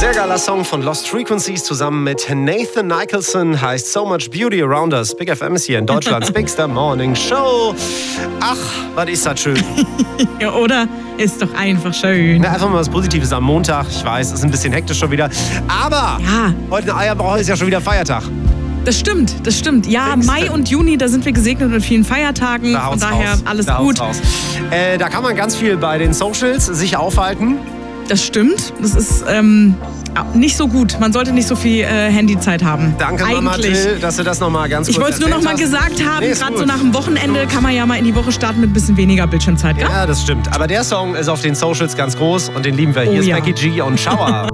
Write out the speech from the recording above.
Sehr geiler Song von Lost Frequencies zusammen mit Nathan Nicholson, heißt So Much Beauty Around Us. Big FM ist hier in Deutschlands Bigster Morning Show. Ach, was ist das schön. Ja, oder? Ist doch einfach schön. Na, einfach mal was Positives am Montag. Ich weiß, es ist ein bisschen hektisch schon wieder. Aber ja, heute eine Eierwoche ist ja schon wieder Feiertag. Das stimmt. Ja, Mai und Juni, da sind wir gesegnet mit vielen Feiertagen. Von daher alles gut. Da kann man ganz viel bei den Socials sich aufhalten. Das stimmt. Das ist nicht so gut. Man sollte nicht so viel Handyzeit haben. Danke, Mama Jill, dass du das nochmal ganz kurz Ich wollte es nur noch mal gesagt haben, gerade so nach dem Wochenende kann man ja mal in die Woche starten mit ein bisschen weniger Bildschirmzeit, gell? Ja, das stimmt. Aber der Song ist auf den Socials ganz groß und den lieben wir. Hier ist Becky G und Shower.